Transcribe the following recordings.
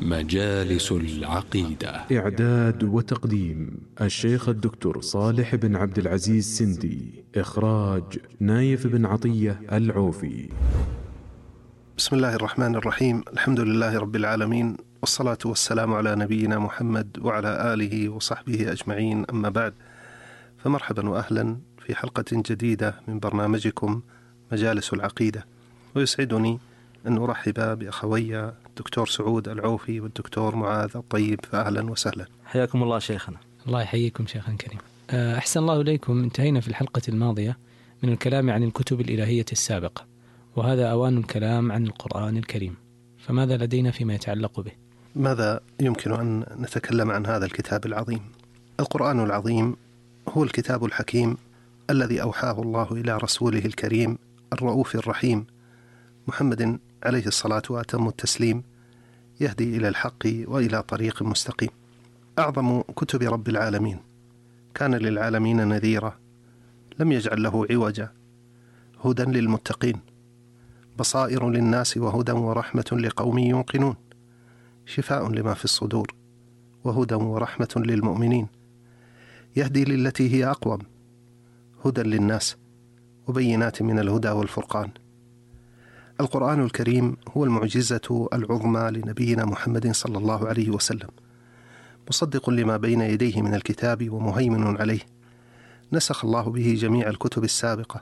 مجالس العقيدة. إعداد وتقديم الشيخ الدكتور صالح بن عبد العزيز سندي. إخراج نايف بن عطية العوفي. بسم الله الرحمن الرحيم. الحمد لله رب العالمين، والصلاة والسلام على نبينا محمد وعلى آله وصحبه أجمعين، أما بعد، فمرحبا وأهلا في حلقة جديدة من برنامجكم مجالس العقيدة. ويسعدني أن أرحب بأخوي الدكتور سعود العوفي والدكتور معاذ الطيب، فأهلا وسهلا. حياكم الله شيخنا. الله يحييكم شيخنا كريم. أحسن الله إليكم. انتهينا في الحلقة الماضية من الكلام عن الكتب الإلهية السابقة، وهذا أوان الكلام عن القرآن الكريم، فماذا لدينا فيما يتعلق به؟ ماذا يمكن أن نتكلم عن هذا الكتاب العظيم؟ القرآن العظيم هو الكتاب الحكيم الذي أوحاه الله إلى رسوله الكريم الرؤوف الرحيم محمد عليه الصلاة وأتم التسليم، يهدي إلى الحق وإلى طريق مستقيم. أعظم كتب رب العالمين، كان للعالمين نذيرا، لم يجعل له عوجا، هدى للمتقين، بصائر للناس وهدى ورحمة لقوم يوقنون، شفاء لما في الصدور وهدى ورحمة للمؤمنين، يهدي للتي هي أقوم، هدى للناس وبينات من الهدى والفرقان. القرآن الكريم هو المعجزة العظمى لنبينا محمد صلى الله عليه وسلم، مصدق لما بين يديه من الكتاب ومهيمن عليه، نسخ الله به جميع الكتب السابقة،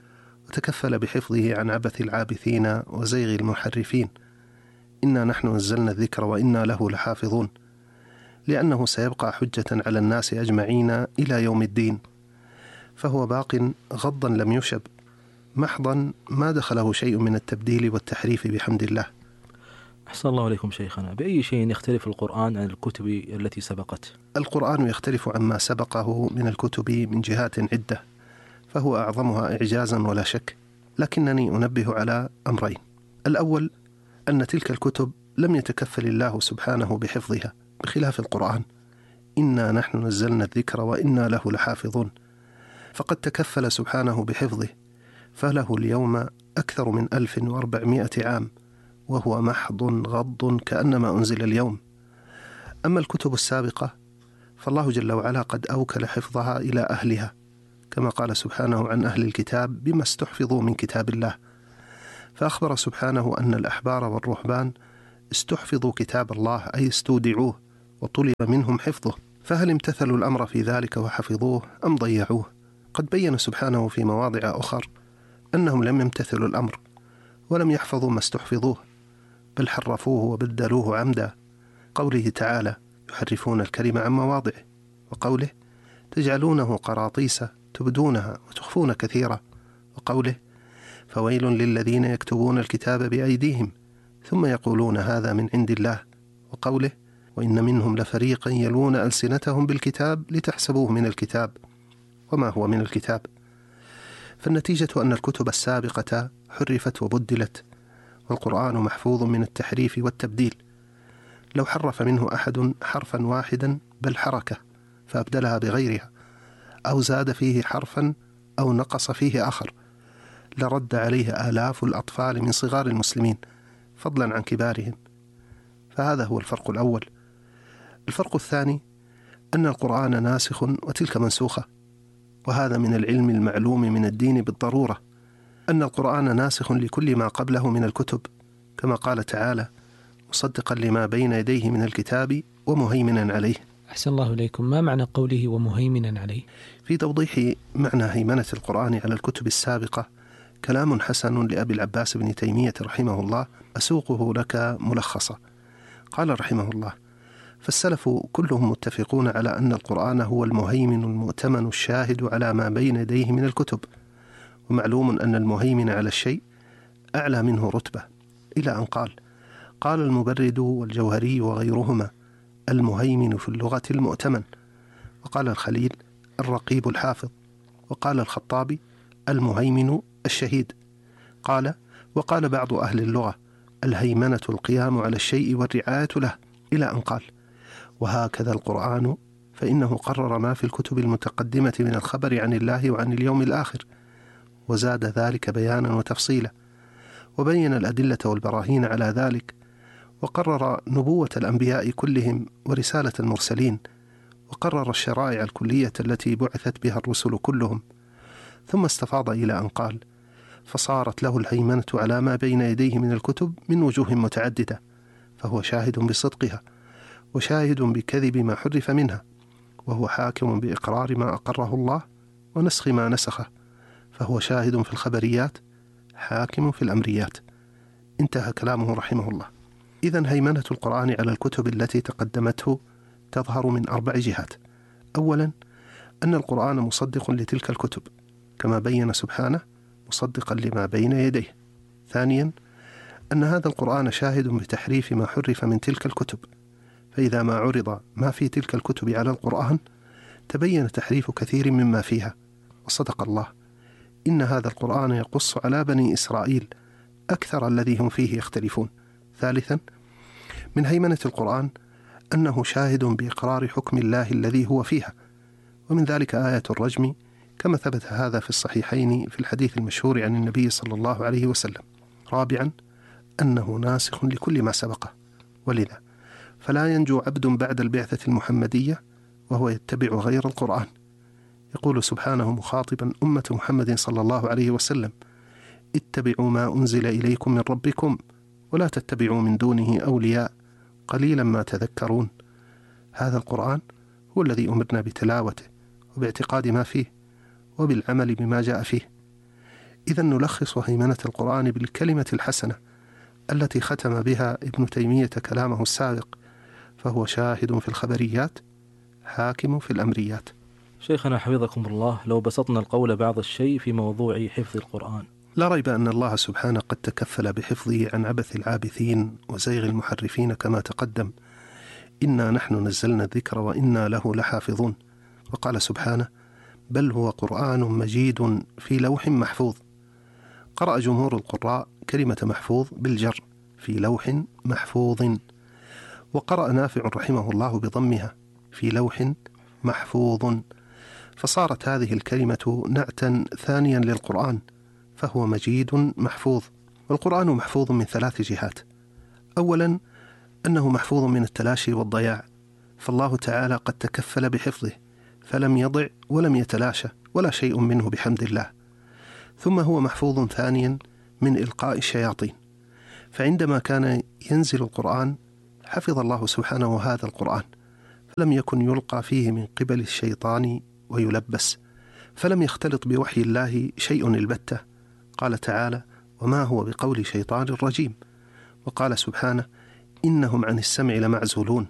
وتكفل بحفظه عن عبث العابثين وزيغ المحرفين. إنا نحن نزلنا الذكر وإنا له لحافظون، لأنه سيبقى حجة على الناس أجمعين إلى يوم الدين، فهو باق غضا لم يشب، محضا ما دخله شيء من التبديل والتحريف بحمد الله. أحسن الله عليكم شيخنا. بأي شيء يختلف القرآن عن الكتب التي سبقت؟ القرآن يختلف عما سبقه من الكتب من جهات عدة، فهو أعظمها إعجازا ولا شك، لكنني أنبه على أمرين. الأول أن تلك الكتب لم يتكفل الله سبحانه بحفظها، بخلاف القرآن، إنا نحن نزلنا الذكر وإنا له لحافظون، فقد تكفل سبحانه بحفظه، فله اليوم أكثر من 1400 عام، وهو محض غض كأنما أنزل اليوم. أما الكتب السابقة فالله جل وعلا قد أوكل حفظها إلى أهلها، كما قال سبحانه عن أهل الكتاب بما استحفظوا من كتاب الله، فأخبر سبحانه أن الأحبار والرهبان استحفظوا كتاب الله، أي استودعوه وطلب منهم حفظه، فهل امتثلوا الأمر في ذلك وحفظوه أم ضيعوه؟ قد بين سبحانه في مواضع أخر أنهم لم يمتثلوا الأمر ولم يحفظوا ما استحفظوه، بل حرفوه وبدلوه عمدا، قوله تعالى يحرفون الكلم عن مواضعه، وقوله تجعلونه قراطيس تبدونها وتخفون كثيرا، وقوله فويل للذين يكتبون الكتاب بأيديهم ثم يقولون هذا من عند الله، وقوله وإن منهم لفريقا يلون ألسنتهم بالكتاب لتحسبوه من الكتاب وما هو من الكتاب. فالنتيجة أن الكتب السابقة حرفت وبدلت، والقرآن محفوظ من التحريف والتبديل. لو حرف منه أحد حرفا واحدا بل حركة فأبدلها بغيرها، أو زاد فيه حرفا أو نقص فيه آخر، لرد عليه آلاف الأطفال من صغار المسلمين فضلا عن كبارهم. فهذا هو الفرق الأول. الفرق الثاني أن القرآن ناسخ وتلك منسوخة، وهذا من العلم المعلوم من الدين بالضرورة، أن القرآن ناسخ لكل ما قبله من الكتب، كما قال تعالى مصدقا لما بين يديه من الكتاب ومهيمنا عليه. أحسن الله إليكم. ما معنى قوله ومهيمنا عليه؟ في توضيح معنى هيمنة القرآن على الكتب السابقة كلام حسن لأبي العباس بن تيمية رحمه الله، أسوقه لك ملخصا. قال رحمه الله: فالسلف كلهم متفقون على أن القرآن هو المهيمن المؤتمن الشاهد على ما بين يديه من الكتب، ومعلوم أن المهيمن على الشيء أعلى منه رتبة، إلى أن قال المبرد والجوهري وغيرهما المهيمن في اللغة المؤتمن، وقال الخليل الرقيب الحافظ، وقال الخطابي المهيمن الشهيد. وقال بعض أهل اللغة الهيمنة القيام على الشيء والرعاية له، إلى أن قال: وهكذا القرآن فإنه قرر ما في الكتب المتقدمة من الخبر عن الله وعن اليوم الآخر، وزاد ذلك بيانا وتفصيلا، وبين الأدلة والبراهين على ذلك، وقرر نبوة الأنبياء كلهم ورسالة المرسلين، وقرر الشرائع الكلية التي بعثت بها الرسل كلهم، ثم استفاض إلى أن قال: فصارت له الهيمنة على ما بين يديه من الكتب من وجوه متعددة، فهو شاهد بصدقها، وشاهد بكذب ما حرف منها، وهو حاكم بإقرار ما أقره الله ونسخ ما نسخه، فهو شاهد في الخبريات حاكم في الأمريات. انتهى كلامه رحمه الله. إذن هيمنة القرآن على الكتب التي تقدمته تظهر من 4 جهات. أولا، أن القرآن مصدق لتلك الكتب كما بين سبحانه مصدقا لما بين يديه. ثانيا، أن هذا القرآن شاهد بتحريف ما حرف من تلك الكتب، فإذا ما عرض ما في تلك الكتب على القرآن تبين تحريف كثير مما فيها، وصدق الله: إن هذا القرآن يقص على بني إسرائيل أكثر الذي هم فيه يختلفون. ثالثا، من هيمنة القرآن أنه شاهد بإقرار حكم الله الذي هو فيها، ومن ذلك آية الرجم كما ثبت هذا في الصحيحين في الحديث المشهور عن النبي صلى الله عليه وسلم. رابعا، أنه ناسخ لكل ما سبقه، ولذا فلا ينجو عبد بعد البعثة المحمدية وهو يتبع غير القرآن. يقول سبحانه مخاطبا أمة محمد صلى الله عليه وسلم: اتبعوا ما أنزل إليكم من ربكم ولا تتبعوا من دونه أولياء قليلا ما تذكرون. هذا القرآن هو الذي أمرنا بتلاوته وباعتقاد ما فيه وبالعمل بما جاء فيه. إذا نلخص هيمنة القرآن بالكلمة الحسنة التي ختم بها ابن تيمية كلامه السابق: فهو شاهد في الخبريات حاكم في الأمريات. شيخنا حفظكم الله، لو بسطنا القول بعض الشيء في موضوع حفظ القرآن. لا ريب أن الله سبحانه قد تكفل بحفظه عن عبث العابثين وزيغ المحرفين كما تقدم: إنا نحن نزلنا الذكر وإنا له لحافظون. وقال سبحانه: بل هو قرآن مجيد في لوح محفوظ. قرأ جمهور القراء كلمة محفوظ بالجر في لوح محفوظ، وقرأ نافع رحمه الله بضمها في لوح محفوظ، فصارت هذه الكلمة نعتا ثانيا للقرآن، فهو مجيد محفوظ. والقرآن محفوظ من 3 جهات. أولا، أنه محفوظ من التلاشي والضياع، فالله تعالى قد تكفل بحفظه فلم يضع ولم يتلاشى ولا شيء منه بحمد الله. ثم هو محفوظ ثانيا من إلقاء الشياطين، فعندما كان ينزل القرآن حفظ الله سبحانه هذا القرآن، فلم يكن يلقى فيه من قبل الشيطان ويلبس، فلم يختلط بوحي الله شيء البتة. قال تعالى: وما هو بقول شيطان رجيم. وقال سبحانه: إنهم عن السمع لمعزولون.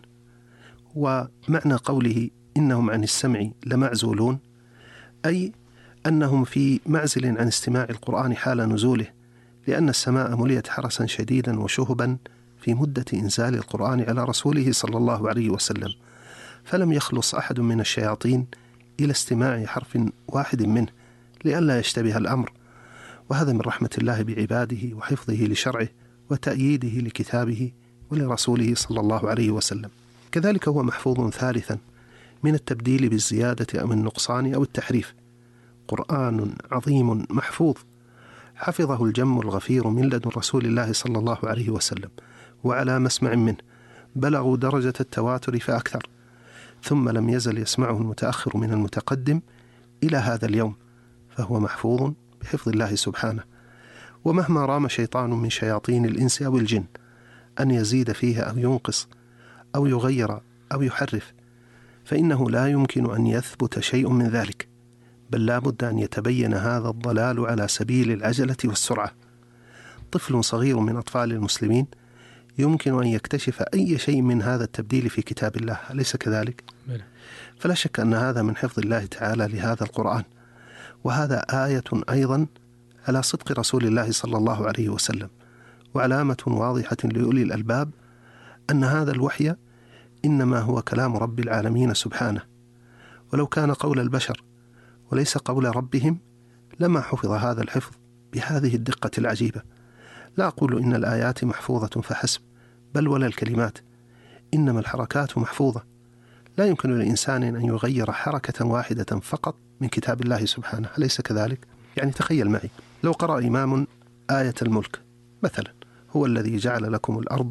ومعنى قوله إنهم عن السمع لمعزولون أي أنهم في معزل عن استماع القرآن حال نزوله، لأن السماء مليت حرسا شديدا وشهبا في مدة إنزال القرآن على رسوله صلى الله عليه وسلم، فلم يخلص أحد من الشياطين إلى استماع حرف واحد منه لئلا يشتبه الأمر، وهذا من رحمة الله بعباده وحفظه لشرعه وتأييده لكتابه ولرسوله صلى الله عليه وسلم. كذلك هو محفوظ ثالثا من التبديل بالزيادة أو النقصان أو التحريف. قرآن عظيم محفوظ حفظه الجم الغفير من لدن رسول الله صلى الله عليه وسلم وعلى مسمع منه، بلغوا درجة التواتر فأكثر، ثم لم يزل يسمعه المتأخر من المتقدم إلى هذا اليوم، فهو محفوظ بحفظ الله سبحانه. ومهما رام شيطان من شياطين الإنس أو الجن أن يزيد فيه أو ينقص أو يغير أو يحرف، فإنه لا يمكن أن يثبت شيء من ذلك، بل لا بد أن يتبين هذا الضلال على سبيل العجلة والسرعة. طفل صغير من أطفال المسلمين يمكن أن يكتشف أي شيء من هذا التبديل في كتاب الله، أليس كذلك؟ فلا شك أن هذا من حفظ الله تعالى لهذا القرآن، وهذا آية أيضا على صدق رسول الله صلى الله عليه وسلم، وعلامة واضحة لأولي الألباب أن هذا الوحي إنما هو كلام رب العالمين سبحانه، ولو كان قول البشر وليس قول ربهم لما حفظ هذا الحفظ بهذه الدقة العجيبة. لا أقول إن الآيات محفوظة فحسب، بل ولا الكلمات، إنما الحركات محفوظة. لا يمكن للإنسان أن يغير حركة واحدة فقط من كتاب الله سبحانه، أليس كذلك؟ يعني تخيل معي لو قرأ إمام آية الملك مثلا: هو الذي جعل لكم الأرض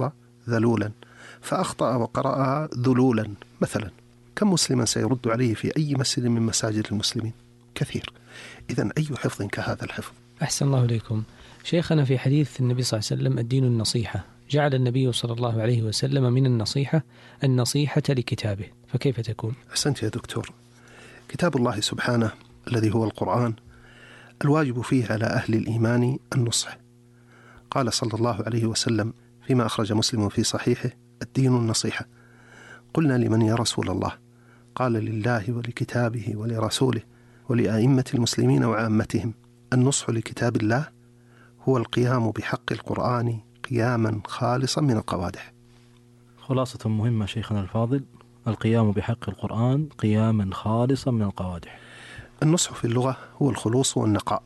ذلولا فأخطأ وقرأها ذلولا مثلا، كم مسلما سيرد عليه في أي مسجد من مساجد المسلمين؟ كثير. إذن أي حفظ كهذا الحفظ؟ أحسن الله إليكم شيخنا. في حديث النبي صلى الله عليه وسلم الدين النصيحة، جعل النبي صلى الله عليه وسلم من النصيحة لكتابه، فكيف تكون؟ أحسنت يا دكتور. كتاب الله سبحانه الذي هو القرآن الواجب فيه على أهل الإيمان النصح. قال صلى الله عليه وسلم فيما أخرج مسلم في صحيحه: الدين النصيحة. قلنا: لمن يا رسول الله؟ قال: لله ولكتابه ولرسوله ولأئمة المسلمين وعامتهم. النصح لكتاب الله هو القيام بحق القرآن قياما خالصا من القوادح. خلاصة مهمة شيخنا الفاضل: القيام بحق القرآن قياما خالصا من القوادح. النصح في اللغة هو الخلوص والنقاء.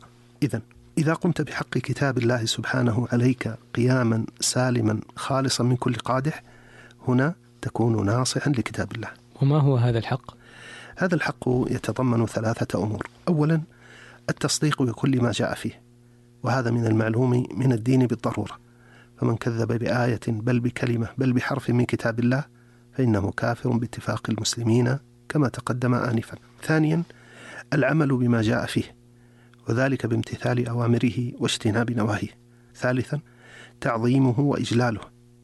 إذا قمت بحق كتاب الله سبحانه عليك قياما سالما خالصا من كل قادح، هنا تكون ناصحا لكتاب الله. وما هو هذا الحق؟ هذا الحق يتضمن 3 أمور. أولا، التصديق بكل ما جاء فيه، وهذا من المعلوم من الدين بالضرورة، فمن كذب بآية بل بكلمة بل بحرف من كتاب الله فإنه كافر باتفاق المسلمين كما تقدم آنفا. ثانيا، العمل بما جاء فيه، وذلك بامتثال أوامره واجتناب نواهيه. ثالثا، تعظيمه وإجلاله.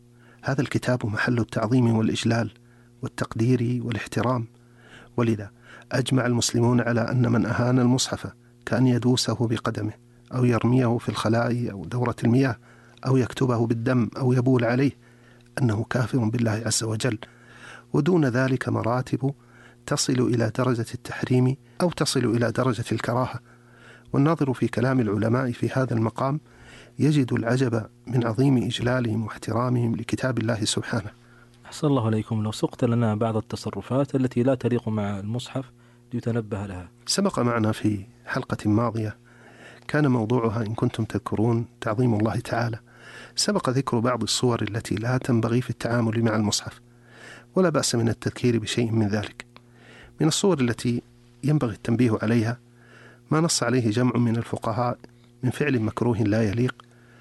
هذا الكتاب محل التعظيم والإجلال والتقدير والاحترام، ولذا أجمع المسلمون على أن من أهان المصحف كأن يدوسه بقدمه أو يرميه في الخلاء أو دورة المياه أو يكتبه بالدم أو يبول عليه، أنه كافر بالله عز وجل. ودون ذلك مراتب تصل إلى درجة التحريم أو تصل إلى درجة الكراهة. والناظر في كلام العلماء في هذا المقام يجد العجب من عظيم إجلالهم واحترامهم لكتاب الله سبحانه. أحسن الله عليكم، لو سقت لنا بعض التصرفات التي لا تليق مع المصحف ليتنبه لها. سبق معنا في حلقة ماضية كان موضوعها إن كنتم تذكرون تعظيم الله تعالى. سبق ذكر بعض الصور التي لا تنبغي في التعامل مع المصحف، ولا بأس من التذكير بشيء من ذلك. من الصور التي ينبغي التنبيه عليها ما نص عليه جمع من الفقهاء من فعل مكروه لا يليق،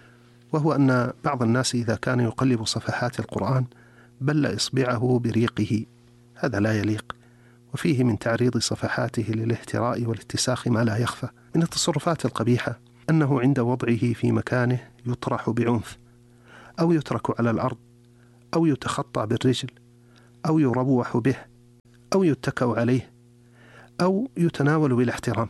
وهو أن بعض الناس إذا كان يقلب صفحات القرآن بل إصبعه بريقه، هذا لا يليق، وفيه من تعريض صفحاته للاهتراء والاتساخ ما لا يخفى. من التصرفات القبيحة أنه عند وضعه في مكانه يطرح بعنف، أو يترك على الأرض، أو يتخطى بالرجل، أو يروح به، أو يتكأ عليه، أو يتناول بلا احترام،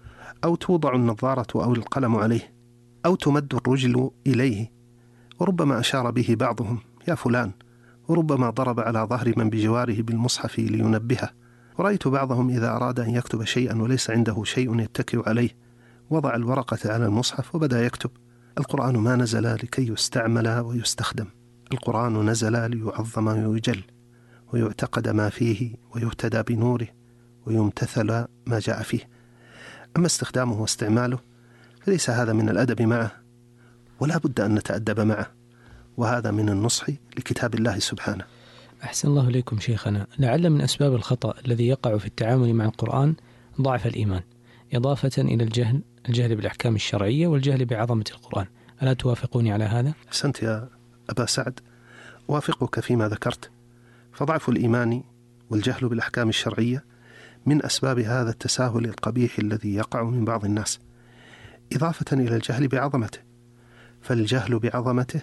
أو توضع النظارة أو القلم عليه، أو تمد الرجل إليه، وربما أشار به بعضهم: يا فلان، وربما ضرب على ظهر من بجواره بالمصحف لينبهه. ورأيت بعضهم إذا أراد أن يكتب شيئا وليس عنده شيء يتكئ عليه وضع الورقة على المصحف وبدأ يكتب. القرآن ما نزل لكي يستعمل ويستخدم، القرآن نزل ليعظم ويجل ويعتقد ما فيه ويهتدى بنوره ويمتثل ما جاء فيه. أما استخدامه واستعماله فليس هذا من الأدب معه، ولا بد أن نتأدب معه، وهذا من النصح لكتاب الله سبحانه. أحسن الله إليكم شيخنا. لعل من أسباب الخطأ الذي يقع في التعامل مع القرآن ضعف الإيمان، إضافة إلى الجهل بالأحكام الشرعية والجهل بعظمة القرآن. ألا توافقوني على هذا؟ أحسنت يا أبا سعد، وافقك فيما ذكرت، فضعف الإيمان والجهل بالأحكام الشرعية من أسباب هذا التساهل القبيح الذي يقع من بعض الناس، إضافة إلى الجهل بعظمته، فالجهل بعظمته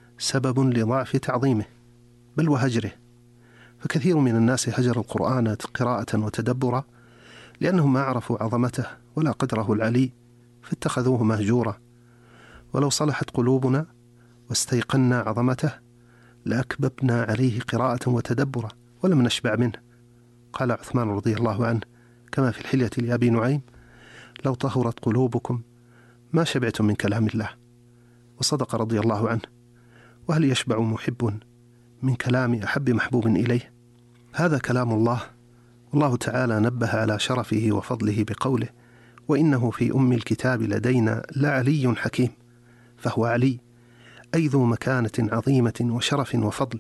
سبب لضعف تعظيمه بل وهجره. فكثير من الناس هجر القرآن قراءة وتدبرا لأنهم ما عرفوا عظمته ولا قدره العلي فاتخذوه مهجورا. ولو صلحت قلوبنا واستيقنا عظمته لأكببنا عليه قراءة وتدبرا ولم نشبع منه. قال عثمان رضي الله عنه كما في الحلية لأبي نعيم: لو طهرت قلوبكم ما شبعتم من كلام الله. وصدق رضي الله عنه. وهل يشبع محب من كلام أحب محبوب إليه؟ هذا كلام الله، والله تعالى نبه على شرفه وفضله بقوله: وإنه في أم الكتاب لدينا لعلي حكيم. فهو علي أي ذو مكانة عظيمة وشرف وفضل،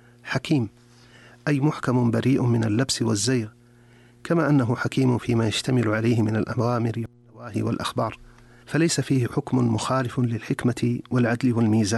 حكيم أي محكم بريء من اللبس والزيغ، كما أنه حكيم فيما يشتمل عليه من الأوامر والنواهي والأخبار، فليس فيه حكم مخالف للحكمة والعدل والميزان.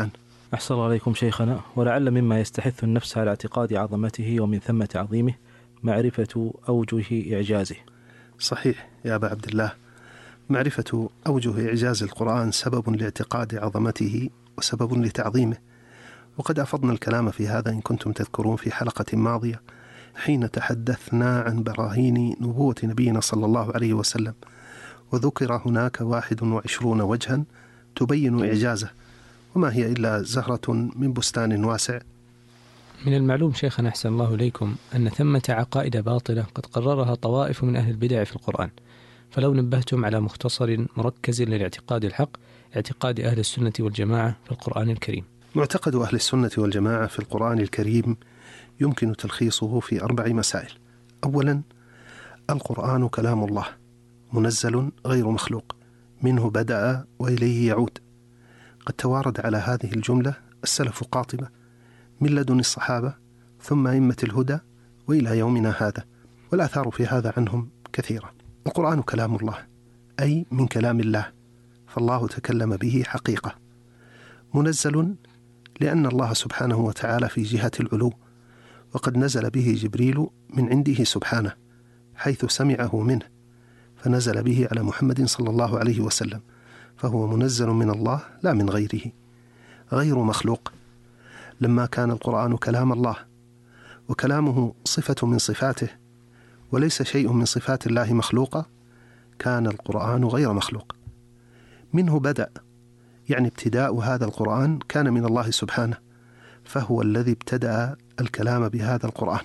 أحسن الله عليكم شيخنا. ولعل مما يستحث النفس على اعتقاد عظمته ومن ثم تعظيمه معرفة أوجه إعجازه. صحيح يا أبا عبد الله، معرفة أوجه إعجاز القرآن سبب لاعتقاد عظمته وسبب لتعظيمه. وقد أفضنا الكلام في هذا إن كنتم تذكرون في حلقة ماضية حين تحدثنا عن براهين نبوة نبينا صلى الله عليه وسلم، وذكر هناك 21 وجها تبين إعجازه، وما هي إلا زهرة من بستان واسع. من المعلوم شيخنا أحسن الله إليكم أن ثمة عقائد باطلة قد قررها طوائف من أهل البدع في القرآن، فلو نبهتم على مختصر مركز للاعتقاد الحق، اعتقاد أهل السنة والجماعة في القرآن الكريم. معتقد أهل السنة والجماعة في القرآن الكريم يمكن تلخيصه في 4 مسائل. أولا، القرآن كلام الله منزل غير مخلوق، منه بدأ وإليه يعود. قد توارد على هذه الجملة السلف قاطبة من لدن الصحابة ثم أئمة الهدى وإلى يومنا هذا، والآثار في هذا عنهم كثيرة. القرآن كلام الله، أي من كلام الله، فالله تكلم به حقيقة. منزل لأن الله سبحانه وتعالى في جهة العلو، وقد نزل به جبريل من عنده سبحانه حيث سمعه منه، فنزل به على محمد صلى الله عليه وسلم، فهو منزل من الله لا من غيره، غير مخلوق. لما كان القرآن كلام الله وكلامه صفة من صفاته وليس شيء من صفات الله مخلوقة، كان القرآن غير مخلوق. منه بدأ، يعني ابتداء هذا القرآن كان من الله سبحانه، فهو الذي ابتدأ الكلام بهذا القرآن.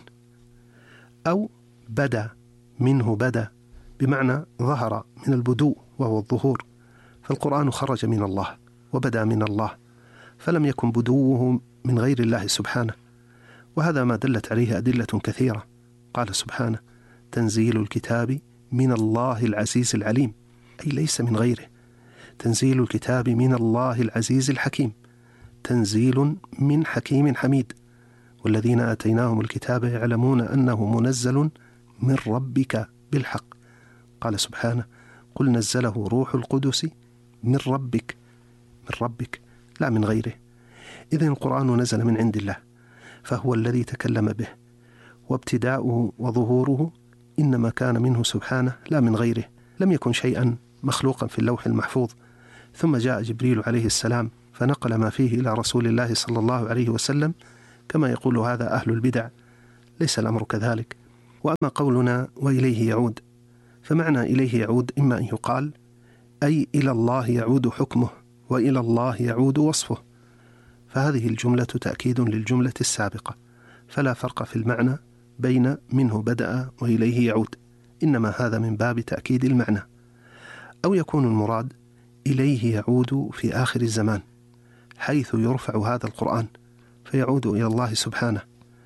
أو بدأ، منه بدأ بمعنى ظهر من البدوء وهو الظهور، فالقرآن خرج من الله وبدأ من الله، فلم يكن بدوه من غير الله سبحانه. وهذا ما دلت عليه أدلة كثيرة. قال سبحانه: تنزيل الكتاب من الله العزيز العليم، أي ليس من غيره. تنزيل الكتاب من الله العزيز الحكيم، تنزيل من حكيم حميد. والذين آتيناهم الكتاب يعلمون أنه منزل من ربك بالحق. قال سبحانه: قل نزله روح القدس من ربك، من ربك لا من غيره. إذن القرآن نزل من عند الله، فهو الذي تكلم به، وابتداؤه وظهوره إنما كان منه سبحانه لا من غيره. لم يكن شيئا مخلوقا في اللوح المحفوظ، ثم جاء جبريل عليه السلام فنقل ما فيه إلى رسول الله صلى الله عليه وسلم، كما يقول هذا أهل البدع. ليس الأمر كذلك. وأما قولنا وإليه يعود، فمعنى إليه يعود إما أن يقال أي إلى الله يعود حكمه، وإلى الله يعود وصفه، فهذه الجملة تأكيد للجملة السابقة، فلا فرق في المعنى بين منه بدأ وإليه يعود، إنما هذا من باب تأكيد المعنى. أو يكون المراد إليه يعود في آخر الزمان، حيث يرفع هذا القرآن فيعود إلى الله سبحانه.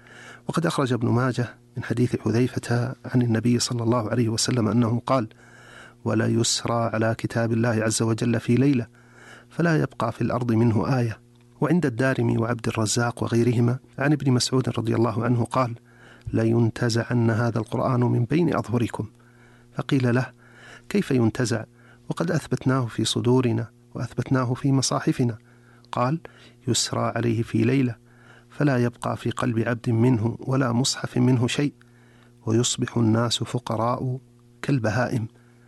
وقد أخرج ابن ماجه من حديث حذيفة عن النبي صلى الله عليه وسلم أنه قال: ولا يسرى على كتاب الله عز وجل في ليلة فلا يبقى في الأرض منه آية. وعند الدارمي وعبد الرزاق وغيرهما عن ابن مسعود رضي الله عنه قال: لا ينتزعن هذا القرآن من بين أظهركم. فقيل له: كيف ينتزع وقد أثبتناه في صدورنا وأثبتناه في مصاحفنا؟ قال: يسرى عليه في ليلة فلا يبقى في قلب عبد منه ولا مصحف منه شيء، ويصبح الناس فقراء كالبهائم.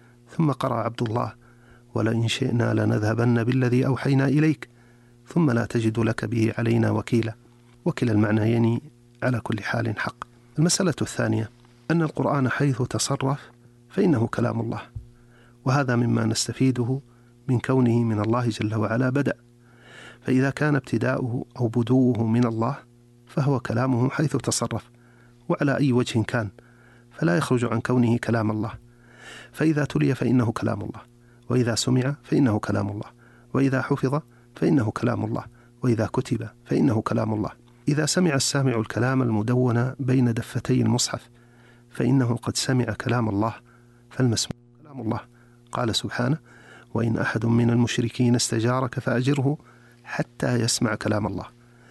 ثم قرأ عبد الله: ولئن شئنا لنذهبن بالذي أوحينا إليك ثم لا تجد لك به علينا وكيلا. وكلا المعنيين على كل حال حق. المسألة الثانية أن القرآن حيث تصرف فإنه كلام الله، وهذا مما نستفيده من كونه من الله جل وعلا بدأ. فإذا كان ابتداؤه أو بدوه من الله فهو كلامه حيث تصرف وعلى أي وجه كان، فلا يخرج عن كونه كلام الله. فإذا تلي فإنه كلام الله، وإذا سمع فإنه كلام الله، وإذا حفظ فإنه كلام الله، وإذا كتب فإنه كلام الله. إذا سمع السامع الكلام المدون بين دفتي المصحف فإنه قد سمع كلام الله، فالمسموع كلام الله. قال سبحانه: وإن أحد من المشركين استجارك فأجره حتى يسمع كلام الله.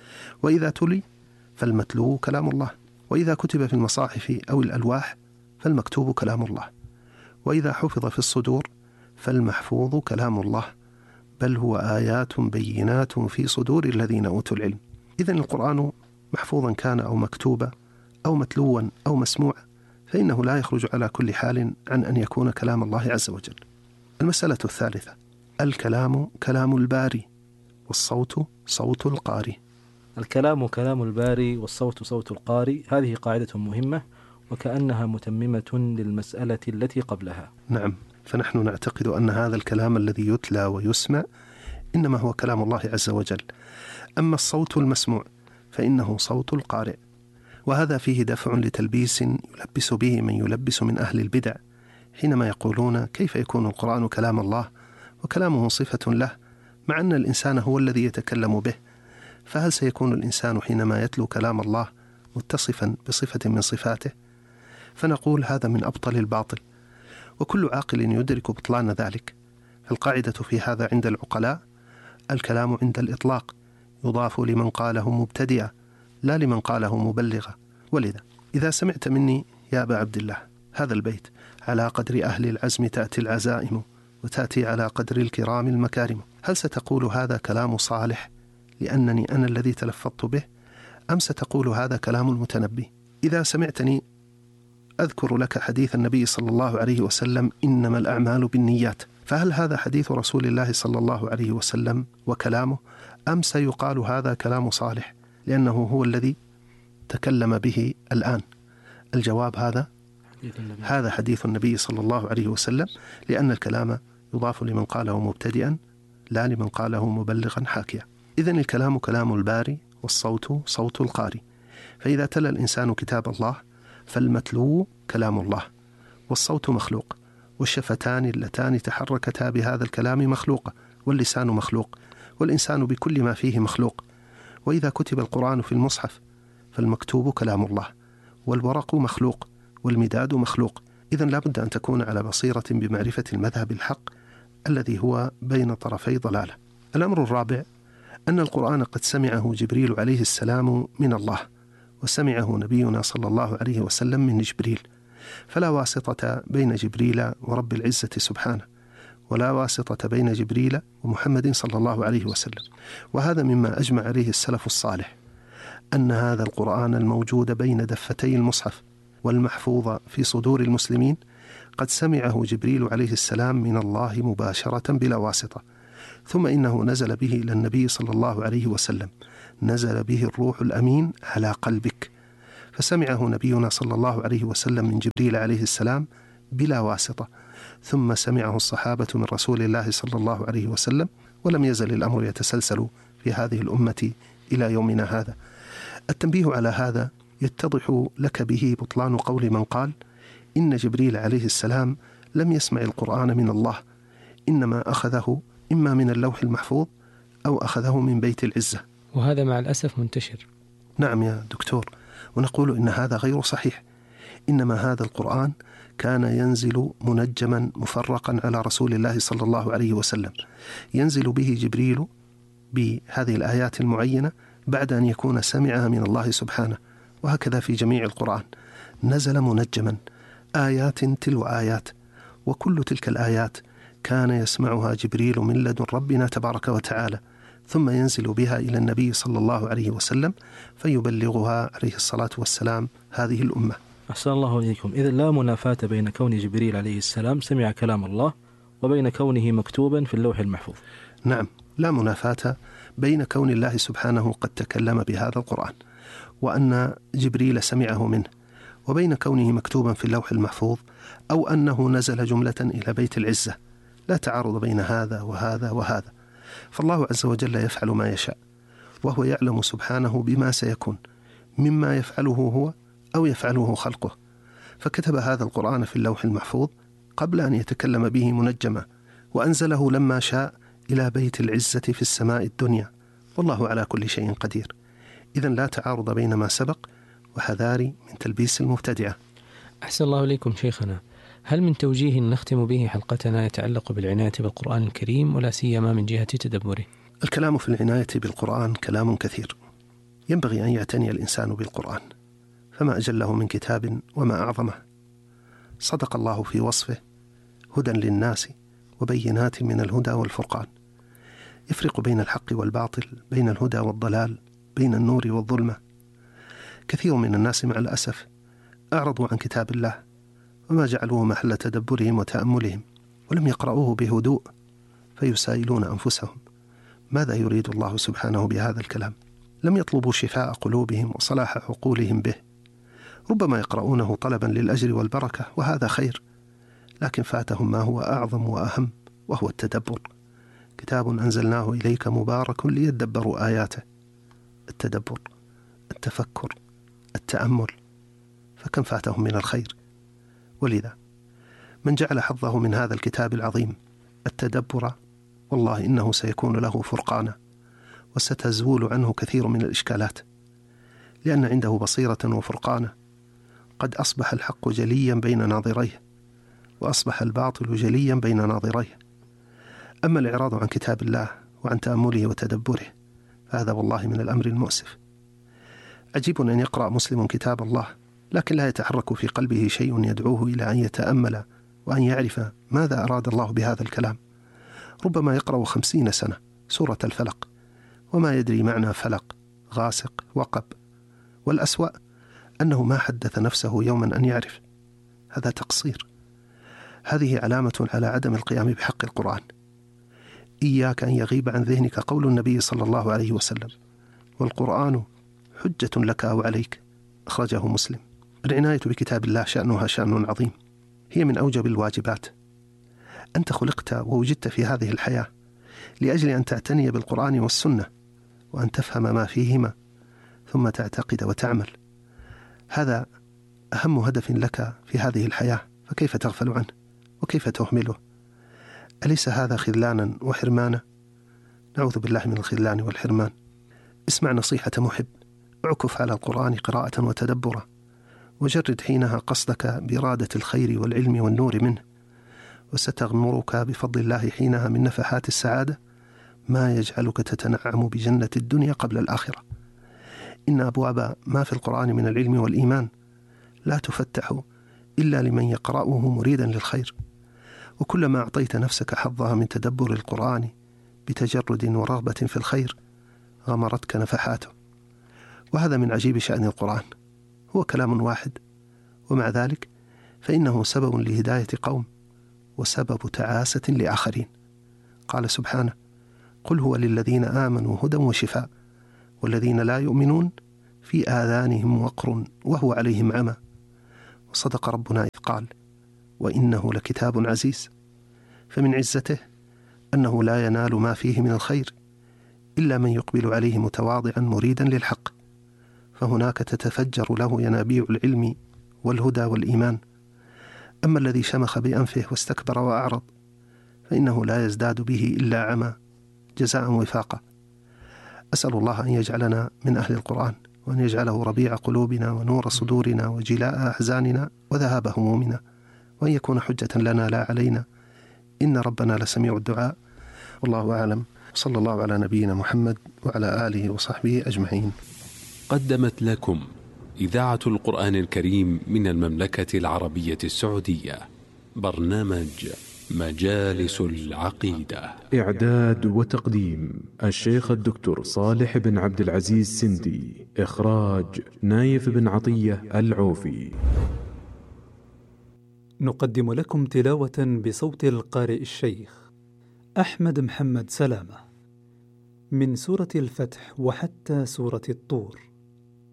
وإذا تلي فالمتلو كلام الله، وإذا كتب في المصاحف أو الألواح فالمكتوب كلام الله، وإذا حفظ في الصدور فالمحفوظ كلام الله، بل هو آيات بينات في صدور الذين أوتوا العلم. إذن القرآن محفوظا كان أو مكتوبا أو متلوا أو مسموعا، فإنه لا يخرج على كل حال عن أن يكون كلام الله عز وجل. المسألة الثالثة: الكلام كلام الباري والصوت صوت القاري. الكلام كلام الباري والصوت صوت القاري، هذه قاعدة مهمة وكأنها متممة للمسألة التي قبلها. نعم، فنحن نعتقد أن هذا الكلام الذي يتلى ويسمع إنما هو كلام الله عز وجل، أما الصوت المسموع فإنه صوت القارئ، وهذا فيه دفع لتلبيس يلبس به من يلبس من أهل البدع حينما يقولون: كيف يكون القرآن كلام الله وكلامه صفة له، مع أن الإنسان هو الذي يتكلم به، فهل سيكون الإنسان حينما يتلو كلام الله متصفا بصفة من صفاته؟ فنقول هذا من أبطل الباطل، وكل عاقل يدرك بطلان ذلك. القاعدة في هذا عند العقلاء: الكلام عند الإطلاق يضاف لمن قاله مبتدئا لا لمن قاله مبلغا. ولذا إذا سمعت مني يا أبا عبد الله هذا البيت: على قدر أهل العزم تأتي العزائم وتأتي على قدر الكرام المكارم، هل ستقول هذا كلام صالح لأنني أنا الذي تلفظت به، أم ستقول هذا كلام المتنبي؟ إذا سمعتني أذكر لك حديث النبي صلى الله عليه وسلم: إنما الأعمال بالنيات، فهل هذا حديث رسول الله صلى الله عليه وسلم وكلامه، أم سيقال هذا كلام صالح لأنه هو الذي تكلم به الآن؟ الجواب هذا حديث النبي صلى الله عليه وسلم، لأن الكلام يضاف لمن قاله مبتدئا لا لمن قاله مبلغا حاكيا. إذن الكلام كلام الباري والصوت صوت القاري، فإذا تلا الإنسان كتاب الله فالمتلو كلام الله، والصوت مخلوق، والشفتان اللتان تحركتا بهذا الكلام مخلوقة، واللسان مخلوق، والإنسان بكل ما فيه مخلوق. وإذا كتب القرآن في المصحف فالمكتوب كلام الله، والورق مخلوق، والمداد مخلوق. إذن لا بد أن تكون على بصيرة بمعرفة المذهب الحق الذي هو بين طرفي ضلالة. الأمر الرابع: أن القرآن قد سمعه جبريل عليه السلام من الله، وسمعه نبينا صلى الله عليه وسلم من جبريل، فلا واسطة بين جبريل ورب العزة سبحانه، ولا واسطة بين جبريل ومحمد صلى الله عليه وسلم. وهذا مما أجمع عليه السلف الصالح، أن هذا القرآن الموجود بين دفتي المصحف والمحفوظ في صدور المسلمين قد سمعه جبريل عليه السلام من الله مباشرة بلا واسطة، ثم إنه نزل به إلى النبي صلى الله عليه وسلم، نزل به الروح الأمين على قلبك، فسمعه نبينا صلى الله عليه وسلم من جبريل عليه السلام بلا واسطة، ثم سمعه الصحابة من رسول الله صلى الله عليه وسلم، ولم يزل الأمر يتسلسل في هذه الأمة إلى يومنا هذا. التنبيه على هذا يتضح لك به بطلان قول من قال إن جبريل عليه السلام لم يسمع القرآن من الله، إنما أخذه إما من اللوح المحفوظ أو أخذه من بيت العزة، وهذا مع الأسف منتشر. نعم يا دكتور، ونقول إن هذا غير صحيح، إنما هذا القرآن كان ينزل منجما مفرقا على رسول الله صلى الله عليه وسلم، ينزل به جبريل بهذه الآيات المعينة بعد أن يكون سمعها من الله سبحانه، وهكذا في جميع القرآن نزل منجما آيات تلو آيات، وكل تلك الآيات كان يسمعها جبريل من لدن ربنا تبارك وتعالى، ثم ينزل بها إلى النبي صلى الله عليه وسلم فيبلغها عليه الصلاة والسلام هذه الأمة. أحسن الله إليكم. إذن لا منافاة بين كون جبريل عليه السلام سمع كلام الله وبين كونه مكتوبا في اللوح المحفوظ. نعم، لا منافاة بين كون الله سبحانه قد تكلم بهذا القرآن وأن جبريل سمعه منه، وبين كونه مكتوبا في اللوح المحفوظ أو أنه نزل جملة إلى بيت العزة. لا تعارض بين هذا وهذا وهذا، فالله عز وجل يفعل ما يشاء، وهو يعلم سبحانه بما سيكون مما يفعله هو أو يفعله خلقه، فكتب هذا القرآن في اللوح المحفوظ قبل أن يتكلم به منجما، وأنزله لما شاء إلى بيت العزة في السماء الدنيا، والله على كل شيء قدير. إذن لا تعارض بين ما سبق، وحذاري من تلبيس المبتدعة. أحسن الله إليكم شيخنا، هل من توجيه نختم به حلقتنا يتعلق بالعناية بالقرآن الكريم ولا سيما من جهة تدبره؟ الكلام في العناية بالقرآن كلام كثير، ينبغي أن يعتني الإنسان بالقرآن، فما أجله من كتاب وما أعظمه. صدق الله في وصفه: هدى للناس وبينات من الهدى والفرقان. يفرق بين الحق والباطل، بين الهدى والضلال، بين النور والظلمة. كثير من الناس مع الأسف أعرضوا عن كتاب الله وما جعلوه محل تدبرهم وتأملهم، ولم يقرأوه بهدوء، فيسائلون أنفسهم ماذا يريد الله سبحانه بهذا الكلام؟ لم يطلبوا شفاء قلوبهم وصلاح عقولهم به. ربما يقرؤونه طلبا للأجر والبركة، وهذا خير، لكن فاتهم ما هو أعظم وأهم، وهو التدبر. كتاب أنزلناه إليك مبارك ليدبروا آياته. التدبر، التفكر، التأمل، فكم فاتهم من الخير. ولذا من جعل حظه من هذا الكتاب العظيم التدبر، والله إنه سيكون له فرقانا، وستزول عنه كثير من الإشكالات، لأن عنده بصيرة وفرقانا. قد أصبح الحق جليا بين ناظريه، وأصبح الباطل جليا بين ناظريه. أما الإعراض عن كتاب الله وعن تأمله وتدبره فهذا والله من الأمر المؤسف. عجيب أن يقرأ مسلم كتاب الله لكن لا يتحرك في قلبه شيء يدعوه إلى أن يتأمل وأن يعرف ماذا أراد الله بهذا الكلام. ربما يقرأ 50 سنة سورة الفلق وما يدري معنى فلق، غاسق، وقب، والأسوأ أنه ما حدث نفسه يوما أن يعرف. هذا تقصير. هذه علامة على عدم القيام بحق القرآن. إياك أن يغيب عن ذهنك قول النبي صلى الله عليه وسلم: والقرآن حجة لك أو عليك، أخرجه مسلم. العناية بكتاب الله شأنها شأن عظيم، هي من أوجب الواجبات. أنت خلقت ووجدت في هذه الحياة لأجل أن تعتني بالقرآن والسنة، وأن تفهم ما فيهما ثم تعتقد وتعمل. هذا أهم هدف لك في هذه الحياة، فكيف تغفل عنه وكيف تهمله؟ أليس هذا خذلانا وحرمانا؟ نعوذ بالله من الخذلان والحرمان. اسمع نصيحة محب، اعكف على القرآن قراءة وتدبرا، وجرد حينها قصدك بإرادة الخير والعلم والنور منه، وستغمرك بفضل الله حينها من نفحات السعادة ما يجعلك تتنعم بجنة الدنيا قبل الآخرة. إن أبواب ما في القرآن من العلم والإيمان لا تفتح إلا لمن يقرأه مريدا للخير، وكلما أعطيت نفسك حظها من تدبر القرآن بتجرد ورغبة في الخير غمرتك نفحاته. وهذا من عجيب شأن القرآن، هو كلام واحد، ومع ذلك فإنه سبب لهداية قوم وسبب تعاسة لآخرين. قال سبحانه: قل هو للذين آمنوا هدى وشفاء، والذين لا يؤمنون في آذانهم وقر وهو عليهم عمى. وصدق ربنا إذ قال: وإنه لكتاب عزيز. فمن عزته أنه لا ينال ما فيه من الخير إلا من يقبل عليه متواضعا مريدا للحق، فهناك تتفجر له ينابيع العلم والهدى والإيمان. أما الذي شمخ بأنفه واستكبر وأعرض فإنه لا يزداد به إلا عمى جزاء وفاقا. أسأل الله أن يجعلنا من أهل القرآن، وأن يجعله ربيع قلوبنا ونور صدورنا وجلاء أحزاننا وذهاب همومنا، وأن يكون حجة لنا لا علينا، إن ربنا لسميع الدعاء. والله أعلم. صلى الله على نبينا محمد وعلى آله وصحبه أجمعين. قدمت لكم إذاعة القرآن الكريم من المملكة العربية السعودية برنامج مجالس العقيدة. إعداد وتقديم الشيخ الدكتور صالح بن عبد العزيز سندي. إخراج نايف بن عطية العوفي. نقدم لكم تلاوة بصوت القارئ الشيخ أحمد محمد سلامة من سورة الفتح وحتى سورة الطور.